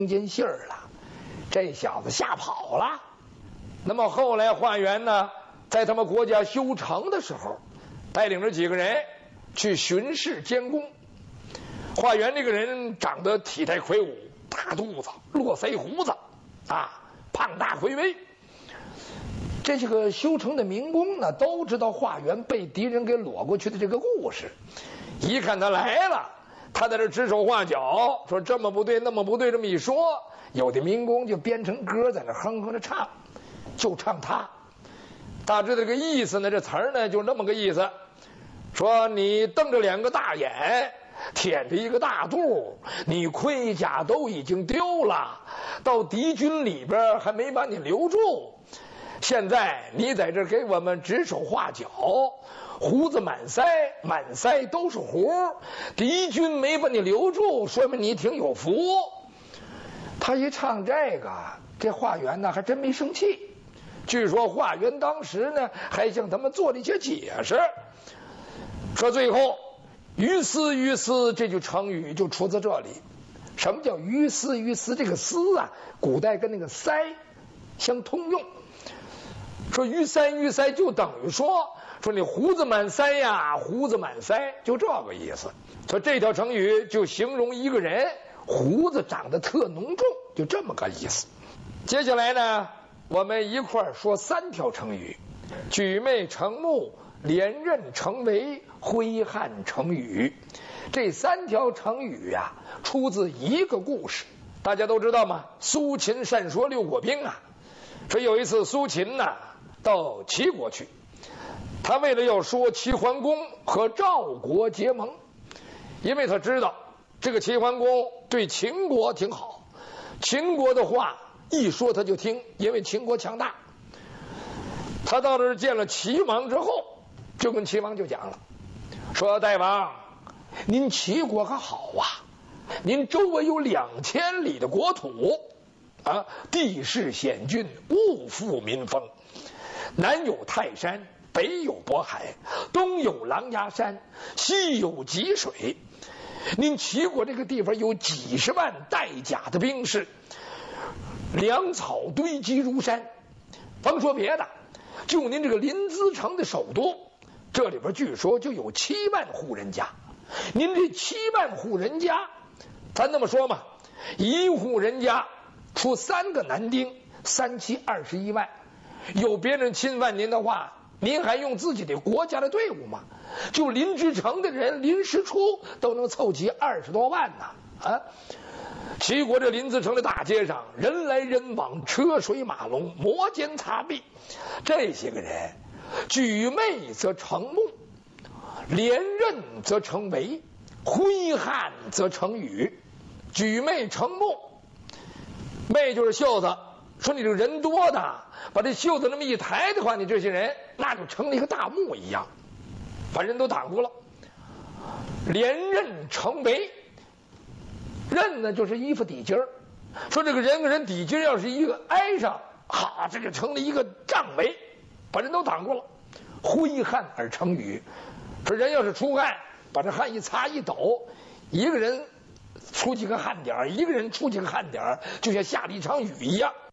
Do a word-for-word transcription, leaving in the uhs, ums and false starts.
见信儿了，这小子吓跑了。那么后来华元呢，在他们国家修城的时候，带领着几个人去巡视监工。华元这个人长得体态魁梧，大肚子，络腮胡子啊，胖大魁伟。这些个修城的民工呢，都知道华元被敌人给裸过去的这个故事。一看他来了，他在这指手画脚，说这么不对那么不对，这么一说，有的民工就编成歌在那哼哼着唱，就唱他。大致这个意思呢，这词儿呢就那么个意思，说你瞪着两个大眼，舔着一个大肚，你盔甲都已经丢了，到敌军里边还没把你留住。现在你在这给我们指手画脚，胡子满腮，满腮都是胡，敌军没把你留住，说明你挺有福。他一唱这个，这华元呢还真没生气。据说华元当时呢还向他们做了一些解释，说最后于斯于斯这句成语就出自这里。什么叫于斯于斯？这个斯啊，古代跟那个腮相通用。说于三于腮就等于说说你胡子满腮呀，胡子满腮，就这个意思。说这条成语就形容一个人胡子长得特浓重，就这么个意思。接下来呢，我们一块儿说三条成语：举妹成木、连刃成围、挥汗成雨。这三条成语呀、啊，出自一个故事。大家都知道吗？苏秦善说六国兵啊。说有一次苏秦呢、啊到齐国去，他为了要说齐桓公和赵国结盟，因为他知道这个齐桓公对秦国挺好，秦国的话一说他就听，因为秦国强大。他到这儿见了齐王之后，就跟齐王就讲了，说大王，您齐国可好啊，您周围有两千里的国土啊，地势险峻，物阜民丰，南有泰山，北有渤海，东有狼牙山，西有济水。您齐国这个地方有几十万带甲的兵士，粮草堆积如山。甭说别的，就您这个临淄城的首都，这里边据说就有七万户人家。您这七万户人家，咱这么说嘛，一户人家出三个男丁，三七二十一万。有别人侵犯您的话，您还用自己的国家的队伍吗？就临淄城的人临时出都能凑齐二十多万呢啊！齐国这临淄城的大街上，人来人往，车水马龙，摩肩擦跸。这些个人，举妹则成木，连刃则成围，挥汗则成雨。举妹成木，妹就是袖子。说你这个人多的，把这袖子那么一抬的话，你这些人那就成了一个大幕一样，把人都挡住了。连刃成围，刃呢就是衣服底襟儿。说这个人跟人底襟要是一个挨上，好，这就成了一个帐围，把人都挡住了。挥汗而成雨，说人要是出汗，把这汗一擦一抖，一个人出几个汗点儿，一个人出几个汗点儿，就像下了一场雨一样。